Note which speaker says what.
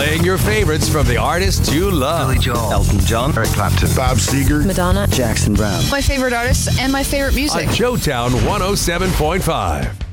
Speaker 1: Playing your favorites from the artists you love.
Speaker 2: Billy Joel, Elton John, Eric Clapton,
Speaker 3: Bob Seger,
Speaker 4: Madonna,
Speaker 5: Jackson Brown.
Speaker 6: My favorite artists and my favorite music.
Speaker 1: On Showtown 107.5.